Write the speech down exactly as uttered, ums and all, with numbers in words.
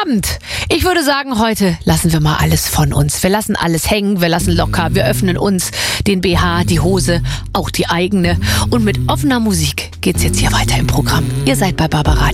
Abend. Ich würde sagen, heute lassen wir mal alles von uns. Wir lassen alles hängen, wir lassen locker, wir öffnen uns, den B H, die Hose, auch die eigene. Und mit offener Musik geht's jetzt hier weiter im Programm. Ihr seid bei Barbara.